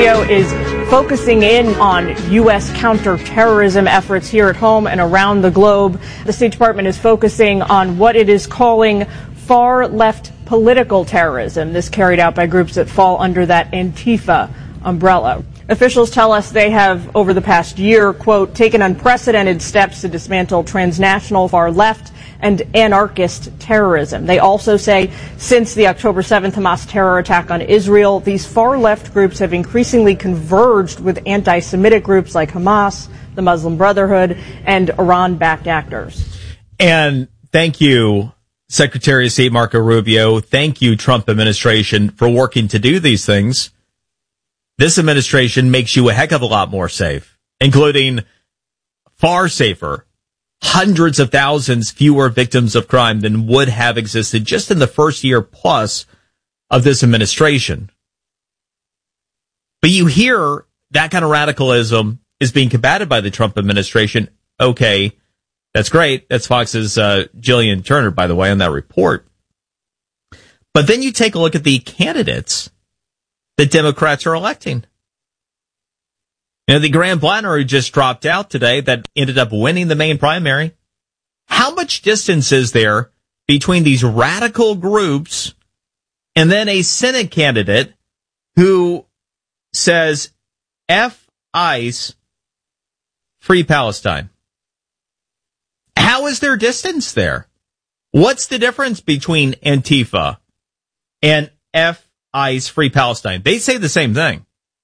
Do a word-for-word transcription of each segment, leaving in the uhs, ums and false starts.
Rubio is focusing in on U S counterterrorism efforts here at home and around the globe. The State Department is focusing on what it is calling far-left political terrorism. This carried out by groups that fall under that Antifa umbrella. Officials tell us they have, over the past year, quote, taken unprecedented steps to dismantle transnational far-left and anarchist terrorism. They also say since the October seventh Hamas terror attack on Israel, these far-left groups have increasingly converged with anti-Semitic groups like Hamas, the Muslim Brotherhood, and Iran-backed actors. And thank you, Secretary of State Marco Rubio. Thank you, Trump administration, for working to do these things. This administration makes you a heck of a lot more safe, including far safer, hundreds of thousands fewer victims of crime than would have existed just in the first year plus of this administration. But you hear that kind of radicalism is being combated by the Trump administration. Okay, that's great. That's Fox's uh, Jillian Turner, by the way, on that report. But then you take a look at the candidates that Democrats are electing. You know, the Graham Blatner who just dropped out today that ended up winning the main primary. How much distance is there between these radical groups and then a Senate candidate who says, F ICE, free Palestine? How is there distance there? What's the difference between Antifa and F ICE, free Palestine? They say the same thing.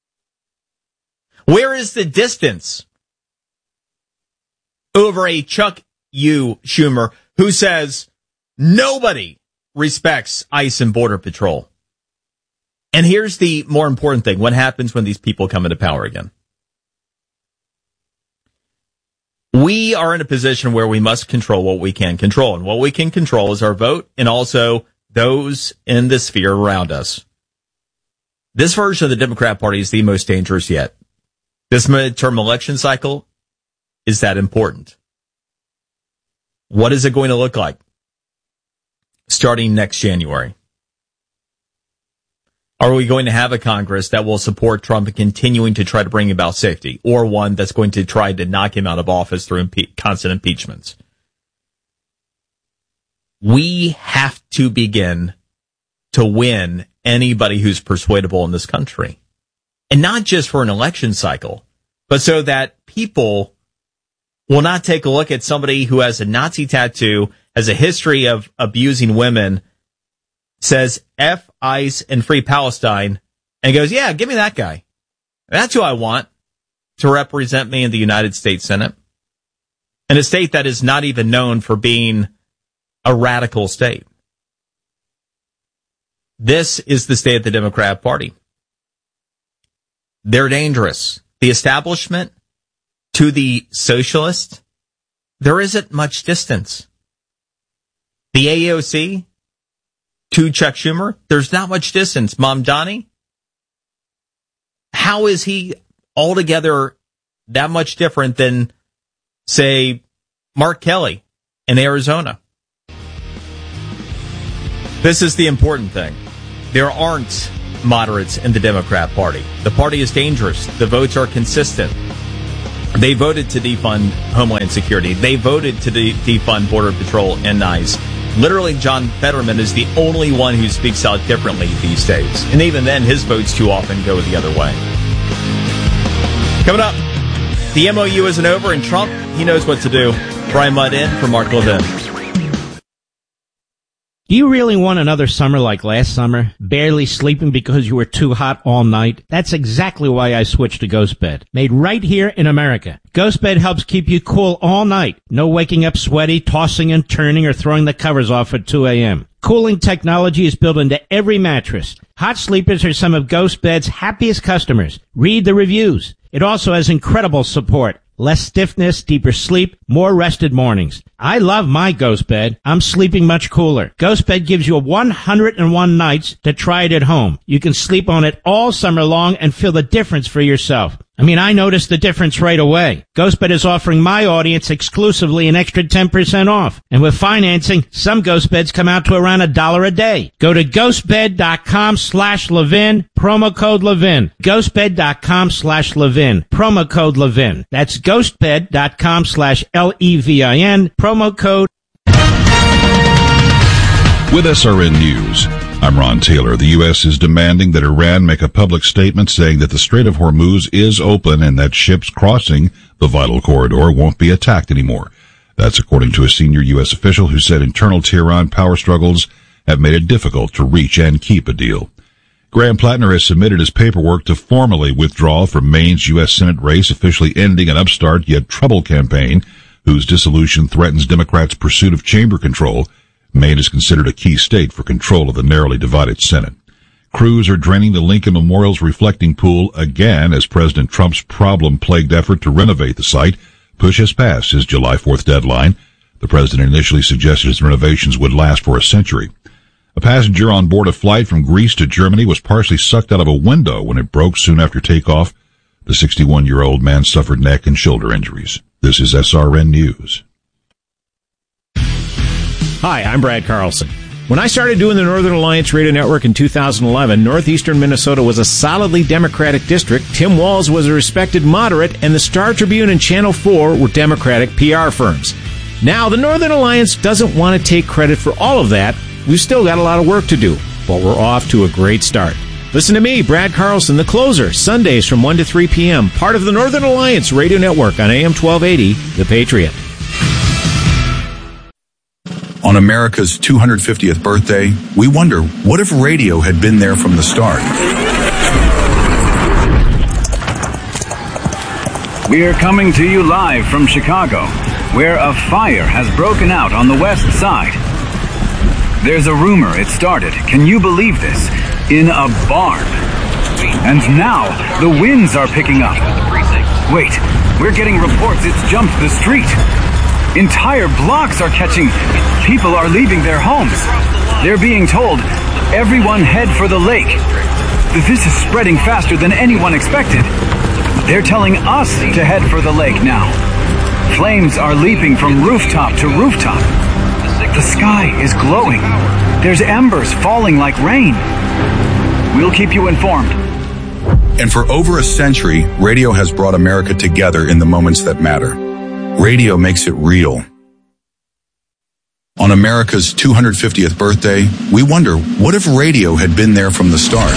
Where is the distance over a Chuck U. Schumer who says nobody respects ICE and Border Patrol? And here's the more important thing. What happens when these people come into power again? We are in a position where we must control what we can control. And what we can control is our vote and also those in the sphere around us. This version of the Democrat Party is the most dangerous yet. This midterm election cycle is that important. What is it going to look like starting next January? Are we going to have a Congress that will support Trump in continuing to try to bring about safety, or one that's going to try to knock him out of office through impe- constant impeachments? We have to begin to win anybody who's persuadable in this country. And not just for an election cycle, but so that people will not take a look at somebody who has a Nazi tattoo, has a history of abusing women, says F ICE and free Palestine, and goes, yeah, give me that guy. That's who I want to represent me in the United States Senate. In a state that is not even known for being a radical state. This is the state of the Democrat Party. They're dangerous. The establishment to the socialist, there isn't much distance. The A O C to Chuck Schumer, there's not much distance. Mamdani, how is he altogether that much different than, say, Mark Kelly in Arizona? This is the important thing. There aren't moderates in the Democrat Party. The party is dangerous. The votes are consistent. They voted to defund Homeland Security. They voted to de- defund Border Patrol and ICE. Literally, John Fetterman is the only one who speaks out differently these days. And even then, his votes too often go the other way. Coming up, the M O U isn't over, and Trump, he knows what to do. Brian Mudd in for Mark Levin. Do you really want another summer like last summer? Barely sleeping because you were too hot all night? That's exactly why I switched to GhostBed. Made right here in America. GhostBed helps keep you cool all night. No waking up sweaty, tossing and turning, or throwing the covers off at two a.m. Cooling technology is built into every mattress. Hot sleepers are some of GhostBed's happiest customers. Read the reviews. It also has incredible support. Less stiffness, deeper sleep, more rested mornings. I love my GhostBed. I'm sleeping much cooler. GhostBed gives you one hundred one nights to try it at home. You can sleep on it all summer long and feel the difference for yourself. I mean, I noticed the difference right away. GhostBed is offering my audience exclusively an extra ten percent off. And with financing, some GhostBeds come out to around a dollar a day. Go to ghostbed.com slash Levin, promo code Levin. Ghostbed.com slash Levin, promo code Levin. That's ghostbed.com slash L E V I N, promo code. With S R N News, I'm Ron Taylor. The U S is demanding that Iran make a public statement saying that the Strait of Hormuz is open and that ships crossing the vital corridor won't be attacked anymore. That's according to a senior U S official who said internal Tehran power struggles have made it difficult to reach and keep a deal. Graham Plattner has submitted his paperwork to formally withdraw from Maine's U S Senate race, officially ending an upstart yet troubled campaign whose dissolution threatens Democrats' pursuit of chamber control. Maine is considered a key state for control of the narrowly divided Senate. Crews are draining the Lincoln Memorial's reflecting pool again as President Trump's problem-plagued effort to renovate the site pushes past his July fourth deadline. The president initially suggested his renovations would last for a century. A passenger on board a flight from Greece to Germany was partially sucked out of a window when it broke soon after takeoff. The sixty-one-year-old man suffered neck and shoulder injuries. This is S R N News. Hi, I'm Brad Carlson. When I started doing the Northern Alliance Radio Network in two thousand eleven, northeastern Minnesota was a solidly Democratic district. Tim Walz was a respected moderate, and the Star Tribune and Channel four were Democratic P R firms. Now, the Northern Alliance doesn't want to take credit for all of that. We've still got a lot of work to do, but we're off to a great start. Listen to me, Brad Carlson, the closer, Sundays from one to three p.m., part of the Northern Alliance Radio Network on A M twelve eighty, The Patriot. On America's two hundred fiftieth birthday, we wonder, what if radio had been there from the start? We are coming to you live from Chicago, where a fire has broken out on the west side. There's a rumor it started, can you believe this, in a barn. And now, the winds are picking up. Wait, we're getting reports it's jumped the street. Entire blocks are catching. People are leaving their homes. They're being told, everyone head for the lake. This is spreading faster than anyone expected. They're telling us to head for the lake now. Flames are leaping from rooftop to rooftop. The sky is glowing. There's embers falling like rain. We'll keep you informed. And for over a century, radio has brought America together in the moments that matter. Radio makes it real. On America's two hundred fiftieth birthday, we wonder, what if radio had been there from the start?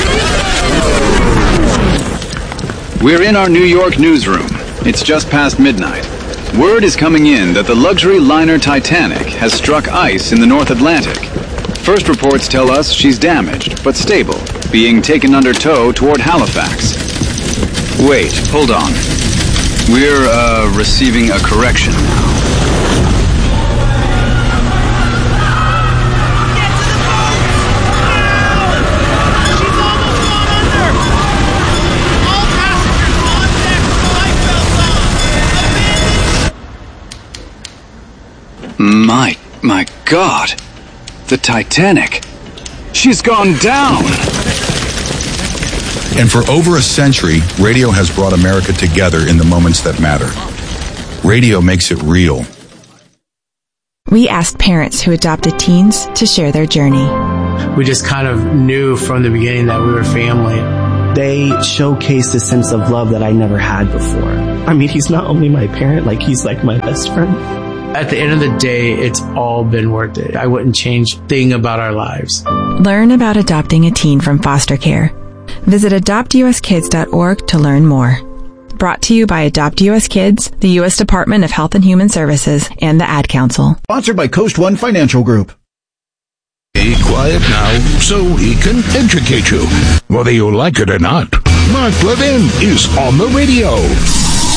We're in our New York newsroom. It's just past midnight. Word is coming in that the luxury liner Titanic has struck ice in the North Atlantic. First reports tell us she's damaged, but stable, being taken under tow toward Halifax. Wait, hold on. We're, uh, receiving a correction now. Get to the boat! Now! She's almost gone under! All passengers on deck with the lifebelts on! The bandits! My, my God! The Titanic! She's gone down! And for over a century, radio has brought America together in the moments that matter. Radio makes it real. We asked parents who adopted teens to share their journey. We just kind of knew from the beginning that we were family. They showcased a sense of love that I never had before. I mean, he's not only my parent, like he's like my best friend. At the end of the day, it's all been worth it. I wouldn't change a thing about our lives. Learn about adopting a teen from foster care. Visit adopt u s kids dot org to learn more. Brought to you by Adopt U S Kids, the U S Department of Health and Human Services, and the Ad Council. Sponsored by Coast One Financial Group. Be quiet now so he can educate you, whether you like it or not. Mark Levin is on the radio.